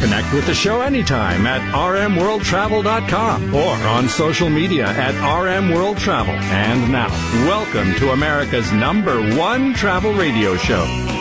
Connect with the show anytime at rmworldtravel.com or on social media at rmworldtravel. And now, welcome to America's #1 travel radio show,